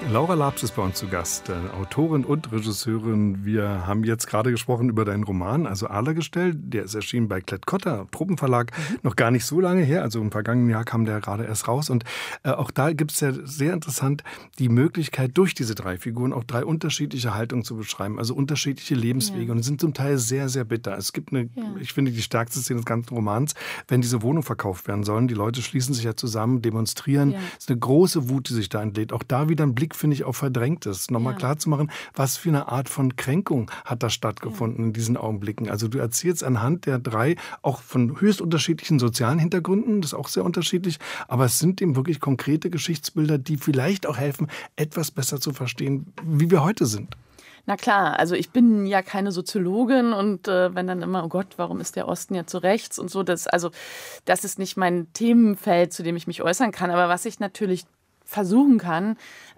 Laura Labs ist bei uns zu Gast, Autorin und Regisseurin. Wir haben jetzt gerade gesprochen über deinen Roman, also Adlergestell. Der ist erschienen bei Klett-Cotta, Truppenverlag, noch gar nicht so lange her. Also im vergangenen Jahr kam der gerade erst raus. Und auch da gibt es ja sehr interessant die Möglichkeit, durch diese drei Figuren auch drei unterschiedliche Haltungen zu beschreiben, also unterschiedliche Lebenswege. Ja. Und die sind zum Teil sehr, sehr bitter. Es gibt ich finde, die stärkste Szene des ganzen Romans, wenn diese Wohnungen verkauft werden sollen. Die Leute schließen sich ja zusammen, demonstrieren. Es ist eine große Wut, die sich da entlädt. Auch da wieder ein Blick, finde ich, auch Verdrängtes. Nochmal klar zu machen, was für eine Art von Kränkung hat da stattgefunden in diesen Augenblicken. Also du erzählst anhand der drei auch von höchst unterschiedlichen sozialen Hintergründen, das ist auch sehr unterschiedlich, aber es sind eben wirklich konkrete Geschichtsbilder, die vielleicht auch helfen, etwas besser zu verstehen, wie wir heute sind. Na klar, also ich bin ja keine Soziologin und wenn dann immer, oh Gott, warum ist der Osten jetzt so rechts und so, das ist nicht mein Themenfeld, zu dem ich mich äußern kann, aber was ich natürlich versuchen kann,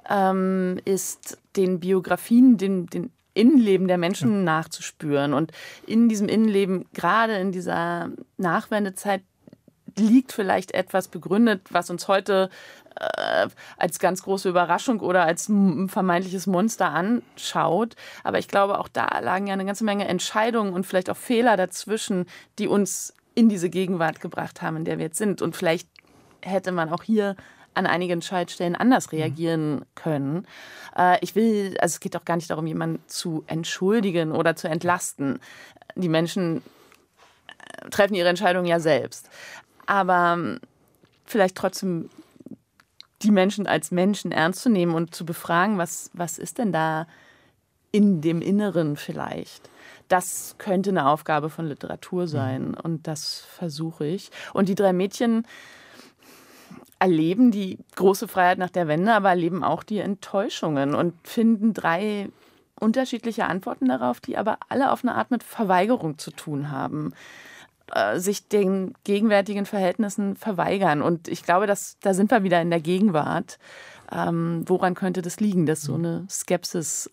ist den Biografien, den Innenleben der Menschen nachzuspüren. Und in diesem Innenleben, gerade in dieser Nachwendezeit, liegt vielleicht etwas begründet, was uns heute als ganz große Überraschung oder als vermeintliches Monster anschaut. Aber ich glaube, auch da lagen ja eine ganze Menge Entscheidungen und vielleicht auch Fehler dazwischen, die uns in diese Gegenwart gebracht haben, in der wir jetzt sind. Und vielleicht hätte man auch hier an einigen Schaltstellen anders reagieren können. Es geht auch gar nicht darum, jemanden zu entschuldigen oder zu entlasten. Die Menschen treffen ihre Entscheidungen ja selbst. Aber vielleicht trotzdem die Menschen als Menschen ernst zu nehmen und zu befragen, was ist denn da in dem Inneren vielleicht? Das könnte eine Aufgabe von Literatur sein und das versuche ich. Und die drei Mädchen erleben die große Freiheit nach der Wende, aber erleben auch die Enttäuschungen und finden drei unterschiedliche Antworten darauf, die aber alle auf eine Art mit Verweigerung zu tun haben, sich den gegenwärtigen Verhältnissen verweigern. Und ich glaube, da sind wir wieder in der Gegenwart. Woran könnte das liegen, dass so eine Skepsis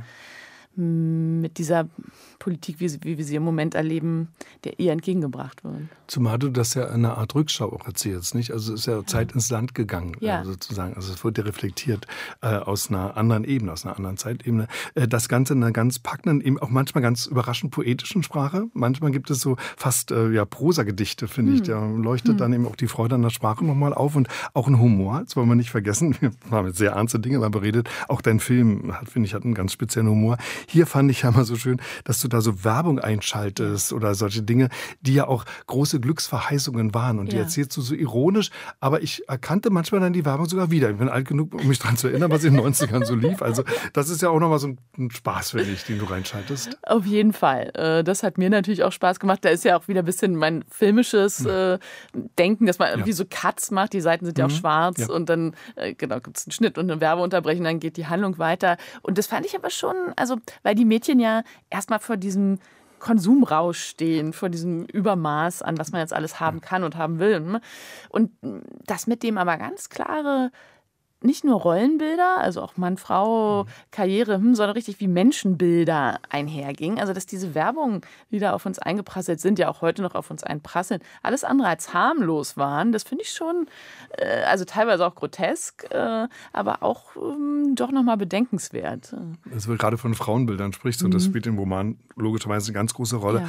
mit dieser Politik, wie wir sie im Moment erleben, der ihr entgegengebracht wird. Zumal du das ja eine Art Rückschau auch erzählst, nicht? Also es ist ja Zeit ins Land gegangen, sozusagen. Also es wurde reflektiert aus einer anderen Ebene, aus einer anderen Zeitebene. Das Ganze in einer ganz packenden, eben auch manchmal ganz überraschend poetischen Sprache. Manchmal gibt es so fast Prosagedichte, finde ich. Da leuchtet dann eben auch die Freude an der Sprache nochmal auf und auch ein Humor. Das wollen wir nicht vergessen. Wir haben jetzt sehr ernste Dinge mal beredet. Auch dein Film, hat einen ganz speziellen Humor. Hier fand ich ja mal so schön, dass du da so Werbung einschaltest oder solche Dinge, die ja auch große Glücksverheißungen waren. Und die erzählst du so ironisch, aber ich erkannte manchmal dann die Werbung sogar wieder. Ich bin alt genug, um mich daran zu erinnern, was in den 90ern so lief. Also das ist ja auch nochmal so ein Spaß, finde ich, den du reinschaltest. Auf jeden Fall. Das hat mir natürlich auch Spaß gemacht. Da ist ja auch wieder ein bisschen mein filmisches Denken, dass man irgendwie so Cuts macht. Die Seiten sind ja auch schwarz und dann gibt es einen Schnitt und eine Werbeunterbrechung, dann geht die Handlung weiter. Und das fand ich aber schon, also weil die Mädchen ja erstmal vor diesem Konsumrausch stehen, vor diesem Übermaß an, was man jetzt alles haben kann und haben will. Und das mit dem aber ganz klare, nicht nur Rollenbilder, also auch Mann, Frau, Karriere, sondern richtig wie Menschenbilder einherging. Also dass diese Werbung wieder auf uns eingeprasselt sind, ja auch heute noch auf uns einprasseln, alles andere als harmlos waren, das finde ich schon, also teilweise auch grotesk, aber auch doch nochmal bedenkenswert. Also gerade von Frauenbildern sprichst du, das spielt im Roman logischerweise eine ganz große Rolle. Ja.